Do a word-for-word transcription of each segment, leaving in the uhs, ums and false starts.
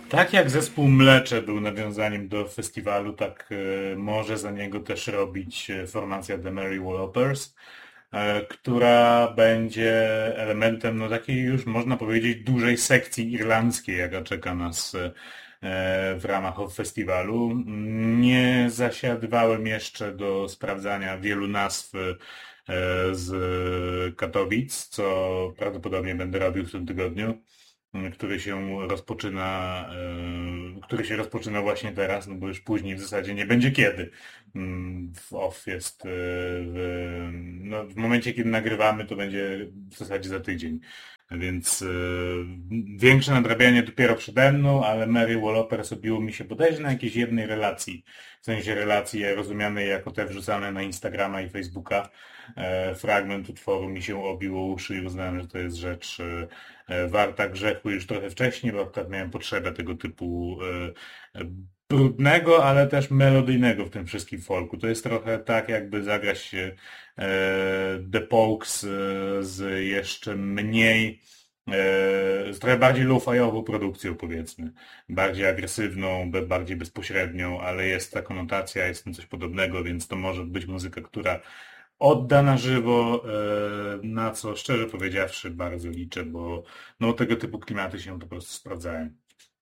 Tak jak zespół Mlecze był nawiązaniem do festiwalu, tak e, może za niego też robić e, formacja The Merry Wallopers, e, która będzie elementem no takiej już można powiedzieć dużej sekcji irlandzkiej, jaka czeka nas e, w ramach festiwalu. Nie zasiadywałem jeszcze do sprawdzania wielu nazw e, z Katowic, co prawdopodobnie będę robił w tym tygodniu, który się rozpoczyna, e, który się rozpoczyna właśnie teraz, no bo już później w zasadzie nie będzie kiedy. Mm, W off jest e, w, no, w momencie, kiedy nagrywamy, to będzie w zasadzie za tydzień. Więc e, większe nadrabianie dopiero przede mną, ale Mary Wallopers obiło mi się bodajże na jakiejś jednej relacji. W sensie relacji rozumianej jako te wrzucane na Instagrama i Facebooka. E, fragment utworu mi się obiło uszy i uznałem, że to jest rzecz e, e, warta grzechu już trochę wcześniej, bo akurat miałem potrzebę tego typu e, e, brudnego, ale też melodyjnego w tym wszystkim folku. To jest trochę tak, jakby zagrać e, The Pogues e, z jeszcze mniej, e, z trochę bardziej lo-fiową produkcją, powiedzmy. Bardziej agresywną, be- bardziej bezpośrednią, ale jest ta konotacja, jest tam coś podobnego, więc to może być muzyka, która odda na żywo, e, na co szczerze powiedziawszy bardzo liczę, bo no, tego typu klimaty się po prostu sprawdzają.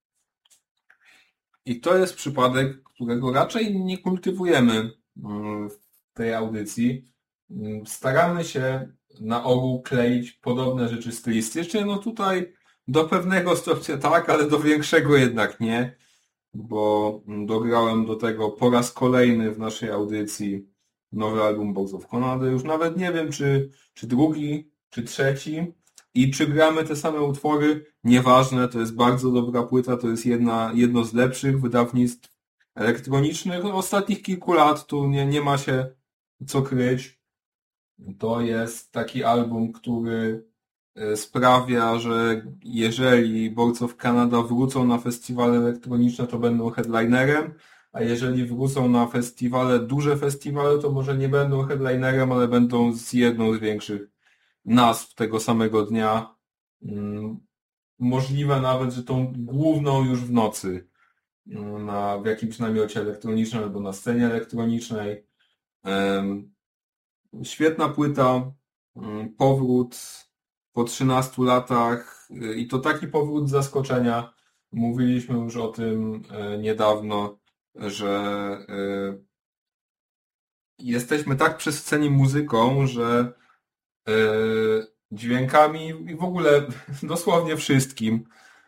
I to jest przypadek, którego raczej nie kultywujemy mm, w tej audycji. Mm, Staramy się na ogół kleić podobne rzeczy stylistycznie. No tutaj do pewnego stopnia tak, ale do większego jednak nie, bo mm, dograłem do tego po raz kolejny w naszej audycji nowy album Box of Conady. Już nawet nie wiem, czy, czy drugi, czy trzeci. I czy gramy te same utwory? Nieważne, to jest bardzo dobra płyta, to jest jedna, jedno z lepszych wydawnictw elektronicznych ostatnich kilku lat, tu nie, nie ma się co kryć. To jest taki album, który e, sprawia, że jeżeli Boards of Canada wrócą na festiwale elektroniczne, to będą headlinerem, a jeżeli wrócą na festiwale, duże festiwale, to może nie będą headlinerem, ale będą z jedną z większych nazw tego samego dnia. Mm, Możliwe nawet, że tą główną już w nocy mm, na, w jakimś namiocie elektronicznym albo na scenie elektronicznej. Em, Świetna płyta, mm, powrót po trzynastu latach y, i to taki powrót z zaskoczenia. Mówiliśmy już o tym e, niedawno, że e, jesteśmy tak przesyceni muzyką, że e, dźwiękami i w ogóle dosłownie wszystkim,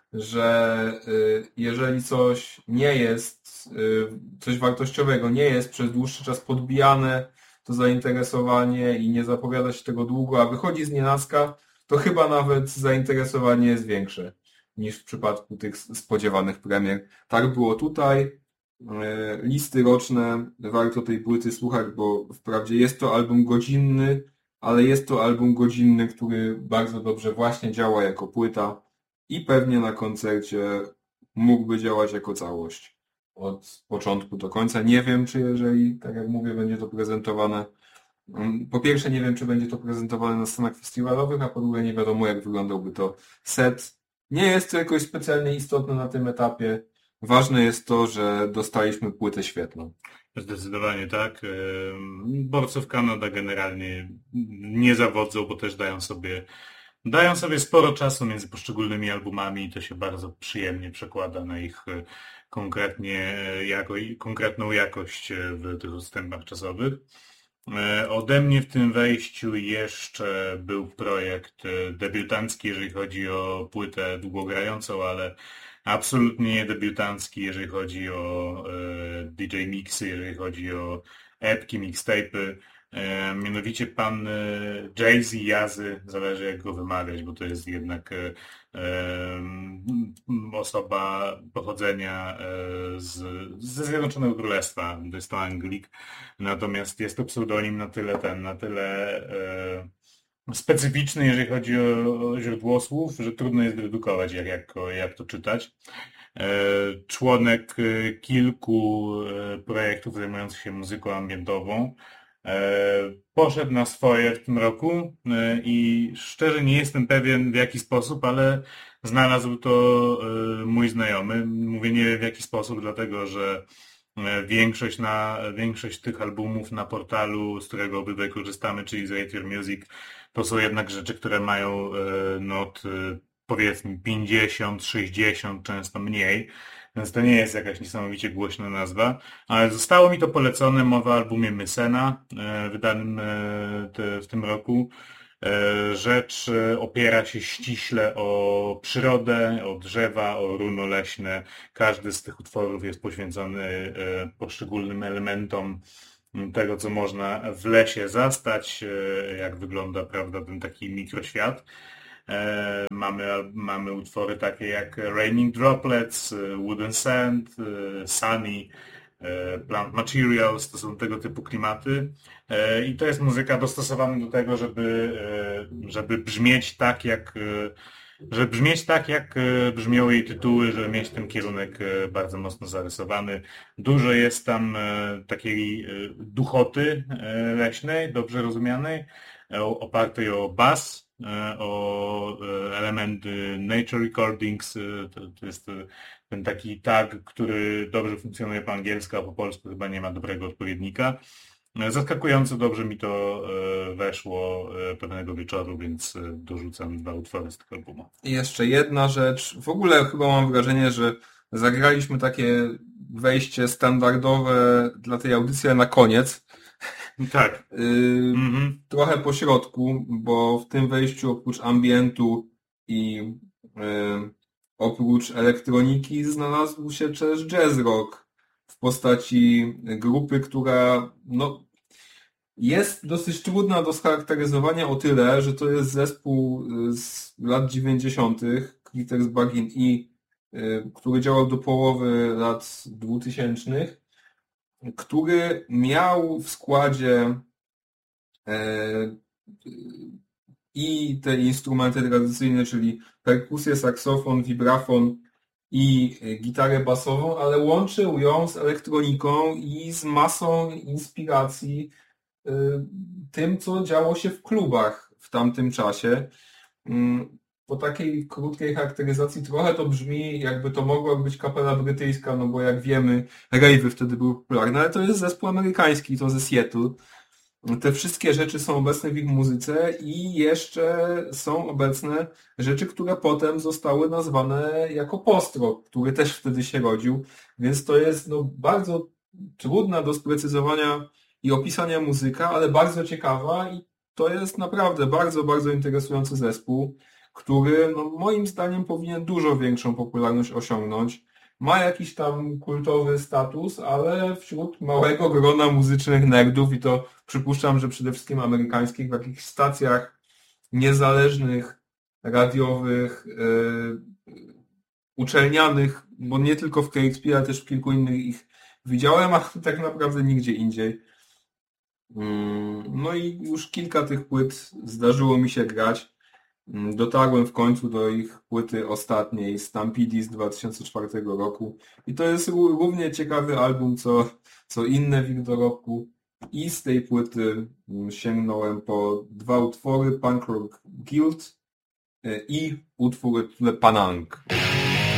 że y, jeżeli coś nie jest, y, coś wartościowego nie jest przez dłuższy czas podbijane, to zainteresowanie i nie zapowiada się tego długo, a wychodzi z nienacka, to chyba nawet zainteresowanie jest większe niż w przypadku tych spodziewanych premier. Tak było tutaj. Y, Listy roczne, warto tej płyty słuchać, bo wprawdzie jest to album godzinny, ale jest to album godzinny, który bardzo dobrze właśnie działa jako płyta i pewnie na koncercie mógłby działać jako całość od początku do końca. Nie wiem, czy jeżeli, tak jak mówię, będzie to prezentowane. mm, Po pierwsze, nie wiem, czy będzie to prezentowane na scenach festiwalowych, a po drugie, nie wiadomo, jak wyglądałby to set. Nie jest to jakoś specjalnie istotne na tym etapie. Ważne jest to, że dostaliśmy płytę świetną. Zdecydowanie tak. Borców Kanada generalnie nie zawodzą, bo też dają sobie, dają sobie sporo czasu między poszczególnymi albumami i to się bardzo przyjemnie przekłada na ich e, konkretnie, e, jako, konkretną jakość e, w tych odstępach czasowych. E, Ode mnie w tym wejściu jeszcze był projekt e, debiutancki, jeżeli chodzi o płytę długogrającą, ale absolutnie nie debiutancki, jeżeli chodzi o e, D J mixy, jeżeli chodzi o epki, mixtape'y. E, mianowicie pan e, Jay-Z Jazy, zależy jak go wymawiać, bo to jest jednak e, e, osoba pochodzenia e, z, ze Zjednoczonego Królestwa, to jest to Anglik. Natomiast jest to pseudonim na tyle ten, na tyle e, specyficzny, jeżeli chodzi o, o źródło słów, że trudno jest dedukować, jak, jak, jak to czytać. E, członek e, kilku e, projektów zajmujących się muzyką ambientową. E, Poszedł na swoje w tym roku e, i szczerze nie jestem pewien w jaki sposób, ale znalazł to mój znajomy. Mówię nie wiem w jaki sposób, dlatego że większość, na, większość tych albumów na portalu, z którego obydwaj korzystamy, czyli z Rate Your Music, to są jednak rzeczy, które mają no, od, powiedzmy pięćdziesiąt, sześćdziesiąt, często mniej. Więc to nie jest jakaś niesamowicie głośna nazwa, ale zostało mi to polecone, mowa o albumie Mysena, wydanym w tym roku. Rzecz opiera się ściśle o przyrodę, o drzewa, o runo leśne. Każdy z tych utworów jest poświęcony poszczególnym elementom tego, co można w lesie zastać, jak wygląda, prawda, ten taki mikroświat. Mamy, mamy utwory takie jak Raining Droplets, Wooden Sand, Sunny, Plant Materials, to są tego typu klimaty. I to jest muzyka dostosowana do tego, żeby, żeby brzmieć tak, jak żeby brzmieć tak, jak brzmią jej tytuły, żeby mieć ten kierunek bardzo mocno zarysowany. Dużo jest tam takiej duchoty leśnej, dobrze rozumianej, opartej o bas, o elementy nature recordings, to, to jest ten taki tag, który dobrze funkcjonuje po angielsku, a po polsku chyba nie ma dobrego odpowiednika. Zaskakująco dobrze mi to weszło pewnego wieczoru, więc dorzucam dwa utwory z tego albumu. I jeszcze jedna rzecz. W ogóle chyba mam wrażenie, że zagraliśmy takie wejście standardowe dla tej audycji na koniec. Tak. Yy, mm-hmm. Trochę po środku, bo w tym wejściu oprócz ambientu i yy, oprócz elektroniki znalazł się też jazz rock w postaci grupy, która no, jest dosyć trudna do scharakteryzowania o tyle, że to jest zespół z lat dziewięćdziesiątych, Critters Bargain E, yy, który działał do połowy lat dwutysięcznych, który miał w składzie e, i te instrumenty tradycyjne, czyli perkusję, saksofon, vibrafon i gitarę basową, ale łączył ją z elektroniką i z masą inspiracji e, tym, co działo się w klubach w tamtym czasie. Po takiej krótkiej charakteryzacji trochę to brzmi, jakby to mogła być kapela brytyjska, no bo jak wiemy, rave'y wtedy były popularne, ale to jest zespół amerykański, to ze Seattle. Te wszystkie rzeczy są obecne w ich muzyce i jeszcze są obecne rzeczy, które potem zostały nazwane jako post-rock, który też wtedy się rodził, więc to jest no, bardzo trudna do sprecyzowania i opisania muzyka, ale bardzo ciekawa i to jest naprawdę bardzo, bardzo interesujący zespół, który no, moim zdaniem powinien dużo większą popularność osiągnąć. Ma jakiś tam kultowy status, ale wśród małego grona muzycznych nerdów i to przypuszczam, że przede wszystkim amerykańskich, w jakichś stacjach niezależnych, radiowych, yy, uczelnianych, bo nie tylko w K X P, ale też w kilku innych ich widziałem, a tak naprawdę nigdzie indziej. Yy, no i już kilka tych płyt zdarzyło mi się grać. Dotarłem w końcu do ich płyty ostatniej, Stampede z dwa tysiące czwartego roku i to jest równie ciekawy album, co, co inne w ich dorobku i z tej płyty sięgnąłem po dwa utwory, Punk Rock Guild i utwór Panang.